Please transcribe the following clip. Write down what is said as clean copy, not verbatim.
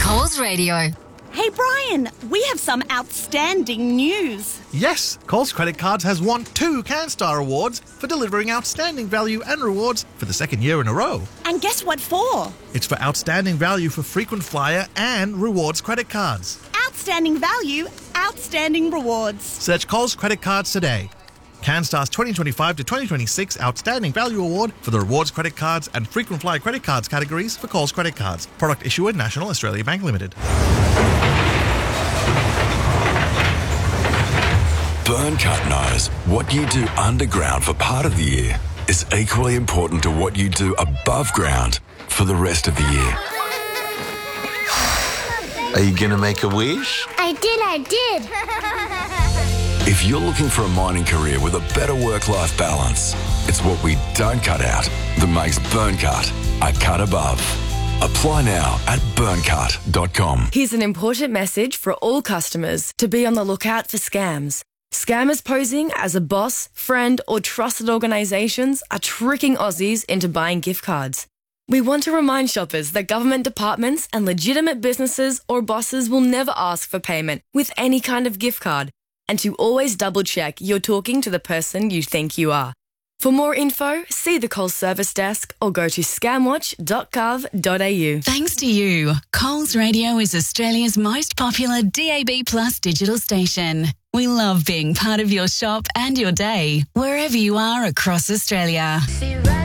Coles Radio. Hey Brian, we have some outstanding news. Yes, Coles Credit Cards has won 2 CanStar Awards for delivering outstanding value and rewards for the second year in a row. And guess what for? It's for outstanding value for frequent flyer and rewards credit cards. Outstanding value, outstanding rewards. Search Coles Credit Cards today. CanStar's 2025 to 2026 Outstanding Value Award for the rewards credit cards and frequent flyer credit cards categories for Coles Credit Cards. Product issuer National Australia Bank Limited. Burncut knows what you do underground for part of the year is equally important to what you do above ground for the rest of the year. Are you going to make a wish? I did. If you're looking for a mining career with a better work-life balance, it's what we don't cut out that makes Burncut a cut above. Apply now at burncut.com. Here's an important message for all customers to be on the lookout for scams. Scammers posing as a boss, friend or trusted organisations are tricking Aussies into buying gift cards. We want to remind shoppers that government departments and legitimate businesses or bosses will never ask for payment with any kind of gift card, and to always double-check you're talking to the person you think you are. For more info, see the Coles Service Desk or go to scamwatch.gov.au. Thanks to you, Coles Radio is Australia's most popular DAB+ digital station. We love being part of your shop and your day, wherever you are across Australia.